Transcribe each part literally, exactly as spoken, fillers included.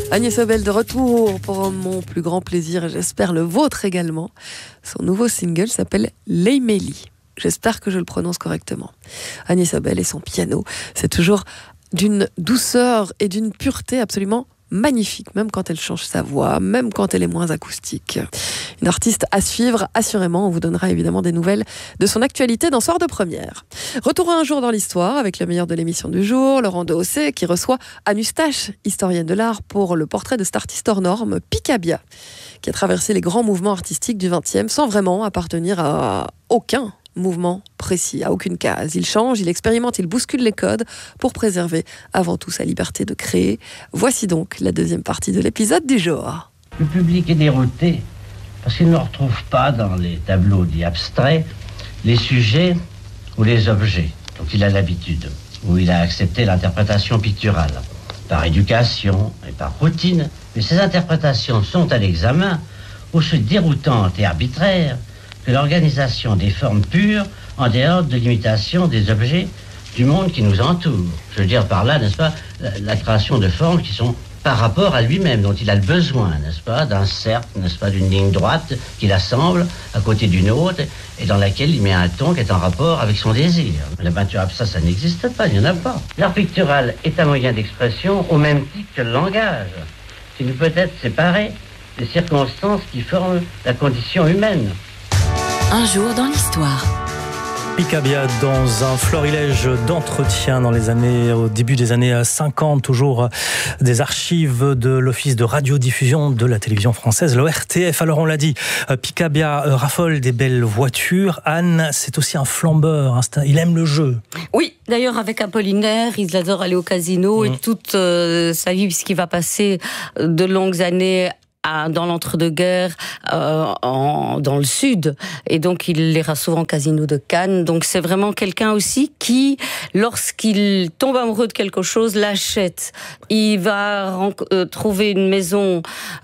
Agnès Obel de retour pour mon plus grand plaisir et j'espère le vôtre également. Son nouveau single s'appelle Leimeli. J'espère que je le prononce correctement. Agnès Obel et son piano, c'est toujours d'une douceur et d'une pureté absolument magnifique, même quand elle change sa voix, même quand elle est moins acoustique. Une artiste à suivre, assurément. On vous donnera évidemment des nouvelles de son actualité dans Soir de Première. Retour à un jour dans l'histoire avec le meilleur de l'émission du jour, Laurent Dehausset, qui reçoit Anne Eustache, historienne de l'art, pour le portrait de cet artiste hors norme, Picabia, qui a traversé les grands mouvements artistiques du vingtième sans vraiment appartenir à aucun mouvement précis, à aucune case. Il change, il expérimente, il bouscule les codes pour préserver avant tout sa liberté de créer. Voici donc la deuxième partie de l'épisode du jour. Le public est dérouté parce qu'il ne retrouve pas dans les tableaux dits abstraits les sujets ou les objets dont il a l'habitude, où il a accepté l'interprétation picturale, par éducation et par routine. Mais ces interprétations sont à l'examen aussi déroutantes et arbitraires que l'organisation des formes pures en dehors de l'imitation des objets du monde qui nous entoure. Je veux dire par là, n'est-ce pas, la, la création de formes qui sont par rapport à lui-même, dont il a le besoin, n'est-ce pas, d'un cercle, n'est-ce pas, d'une ligne droite qu'il assemble à côté d'une autre et dans laquelle il met un ton qui est en rapport avec son désir. La peinture abstraite, ça n'existe pas, il n'y en a pas. L'art pictural est un moyen d'expression au même titre que le langage, qui ne peut être séparé des circonstances qui forment la condition humaine. Un jour dans l'histoire. Picabia dans un florilège d'entretien dans les années, au début des années cinquante, toujours des archives de l'Office de radiodiffusion de la télévision française, l'O R T F. Alors on l'a dit, Picabia raffole des belles voitures. Anne, c'est aussi un flambeur, il aime le jeu. Oui, d'ailleurs avec Apollinaire, il adore aller au casino mmh. et toute euh, sa vie, puisqu'il va passer de longues années dans l'entre-deux-guerres, euh, en, dans le sud. Et donc, il ira souvent au casino de Cannes. Donc, c'est vraiment quelqu'un aussi qui, lorsqu'il tombe amoureux de quelque chose, l'achète. Il va euh, trouver une maison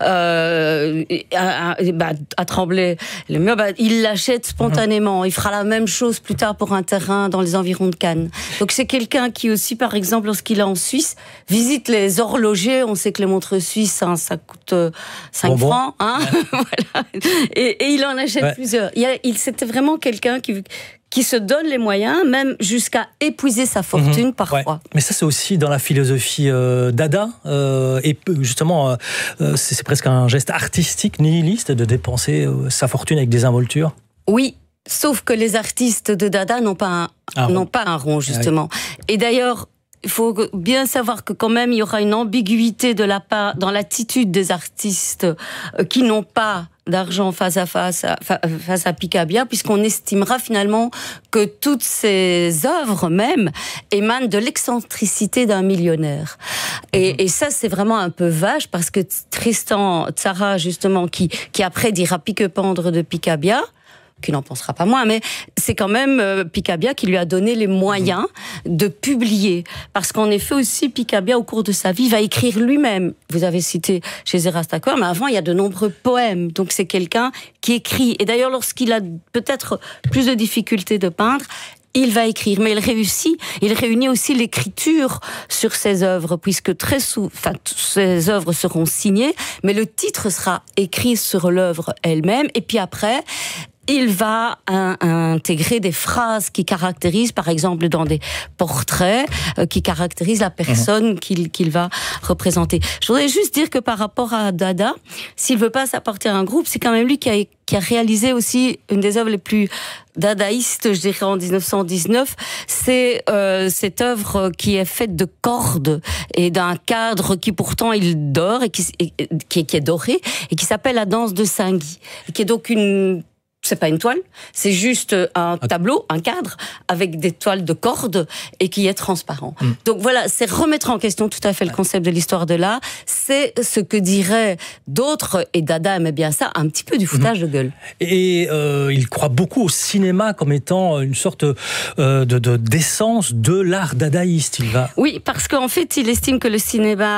euh, à, à, bah, à Tremblay. Le mur, bah, il l'achète spontanément. Il fera la même chose plus tard pour un terrain dans les environs de Cannes. Donc, c'est quelqu'un qui aussi, par exemple, lorsqu'il est en Suisse, visite les horlogers. On sait que les montres suisses, hein, ça coûte Euh, cinq bon, francs, hein, ouais. Voilà. Et, et il en achète ouais. plusieurs. Il, a, il c'était vraiment quelqu'un qui, qui se donne les moyens, même jusqu'à épuiser sa fortune mmh, parfois. Ouais. Mais ça, c'est aussi dans la philosophie euh, Dada, euh, et justement, euh, c'est, c'est presque un geste artistique, nihiliste, de dépenser euh, sa fortune avec des involtures. Oui. Sauf que les artistes de Dada n'ont pas un, ah, n'ont pas un rond, justement. Ouais. Et d'ailleurs, il faut bien savoir que quand même, il y aura une ambiguïté de la part, dans l'attitude des artistes qui n'ont pas d'argent face à face à, face à Picabia, puisqu'on estimera finalement que toutes ces œuvres même émanent de l'excentricité d'un millionnaire. Et, et ça, c'est vraiment un peu vache, parce que Tristan Tzara, justement, qui, qui après dira pique-pendre de Picabia, qui n'en pensera pas moins, mais c'est quand même euh, Picabia qui lui a donné les moyens mmh. de publier. Parce qu'en effet aussi, Picabia, au cours de sa vie, va écrire lui-même. Vous avez cité chez Erastaquer, mais avant, il y a de nombreux poèmes. Donc c'est quelqu'un qui écrit. Et d'ailleurs, lorsqu'il a peut-être plus de difficultés de peindre, il va écrire, mais il réussit. Il réunit aussi l'écriture sur ses œuvres, puisque très souvent, enfin, ses œuvres seront signées, mais le titre sera écrit sur l'œuvre elle-même. Et puis après, il va un, intégrer des phrases qui caractérisent, par exemple, dans des portraits, euh, qui caractérisent la personne mmh. qu'il, qu'il va représenter. Je voudrais juste dire que par rapport à Dada, s'il veut pas s'appartenir à un groupe, c'est quand même lui qui a, qui a réalisé aussi une des œuvres les plus dadaïstes, je dirais, en dix-neuf cent dix-neuf. C'est euh, cette œuvre qui est faite de cordes et d'un cadre qui pourtant il dort et qui, et, qui, qui est doré et qui s'appelle La danse de Saint-Guy, et qui est donc une c'est pas une toile, c'est juste un tableau, un cadre, avec des toiles de cordes et qui est transparent. Mmh. Donc voilà, c'est remettre en question tout à fait le concept de l'histoire de l'art. C'est ce que diraient d'autres, et Dada aimait bien ça, un petit peu du foutage mmh. de gueule. Et euh, il croit beaucoup au cinéma comme étant une sorte euh, de, de, d'essence de l'art dadaïste. Il va... Oui, parce qu'en fait, il estime que le cinéma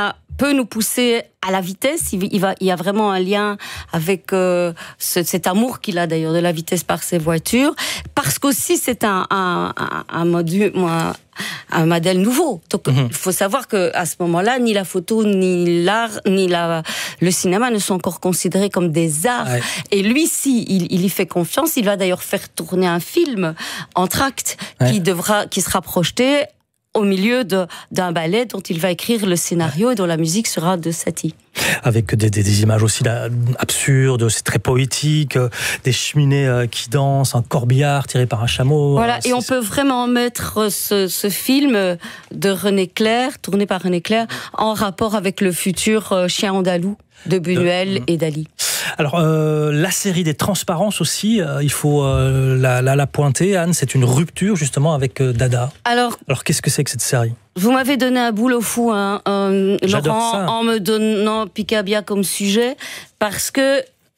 peut nous pousser à la vitesse. Il, il, va, il y a vraiment un lien avec euh, ce, cet amour qu'il a d'ailleurs de la vitesse par ses voitures, parce qu'aussi c'est un, un, un, un, module, un, un modèle nouveau. Donc il mm-hmm. faut savoir qu'à ce moment-là, ni la photo, ni l'art, ni la, le cinéma ne sont encore considérés comme des arts. Ouais. Et lui, si, il, il y fait confiance. Il va d'ailleurs faire tourner un film en tract ouais. qui, devra, qui sera projeté au milieu de, d'un ballet dont il va écrire le scénario et dont la musique sera de Satie. Avec des, des, des images aussi là, absurdes, c'est très poétique, des cheminées qui dansent, un corbillard tiré par un chameau. Voilà, c'est, et on c'est... peut vraiment mettre ce, ce film de René Clair, tourné par René Clair, en rapport avec le futur Chien andalou de Buñuel euh, et Dali. Alors, euh, la série des transparences aussi, euh, il faut euh, la, la, la pointer, Anne, c'est une rupture justement avec euh, Dada. Alors, Alors, qu'est-ce que c'est que cette série ? Vous m'avez donné un boulot fou, hein, euh, Laurent, ça. en me donnant Picabia comme sujet, parce que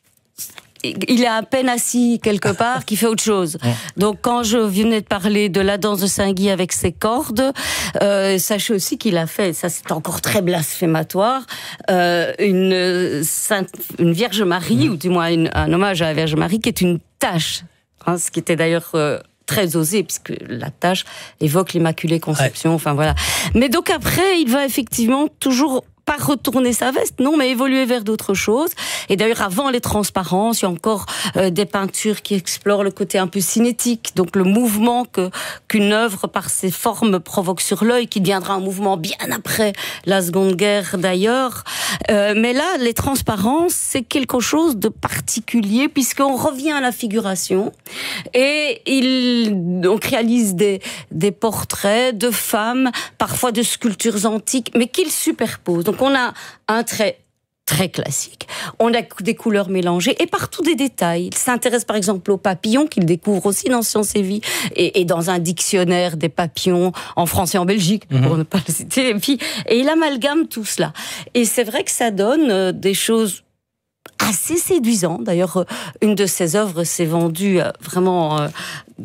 il est à peine assis quelque part, qui fait autre chose. Donc quand je venais de parler de la danse de Saint-Guy avec ses cordes, euh, sachez aussi qu'il a fait, ça c'est encore très blasphématoire, euh, une, Sainte, une Vierge Marie, mmh. ou du moins une, un hommage à la Vierge Marie, qui est une tache, hein, ce qui était d'ailleurs... Euh, très osé, puisque la tâche évoque l'Immaculée Conception, ouais. enfin voilà. Mais donc après, il va effectivement toujours pas retourner sa veste, non, mais évoluer vers d'autres choses. Et d'ailleurs, avant les transparences, il y a encore euh, des peintures qui explorent le côté un peu cinétique, donc le mouvement que qu'une œuvre, par ses formes, provoque sur l'œil, qui deviendra un mouvement bien après la Seconde Guerre d'ailleurs. Euh, mais là, les transparences, c'est quelque chose de particulier, puisqu'on revient à la figuration, et il, on réalise des, des portraits de femmes, parfois de sculptures antiques, mais qu'il superpose. Donc on a un trait très classique, on a des couleurs mélangées et partout des détails. Il s'intéresse par exemple aux papillons qu'il découvre aussi dans Sciences et Vie et, et dans un dictionnaire des papillons en France et en Belgique, mmh. pour ne pas le citer. Et puis et il amalgame tout cela. Et c'est vrai que ça donne euh, des choses assez séduisantes. D'ailleurs, euh, une de ses œuvres s'est vendue euh, vraiment... Euh,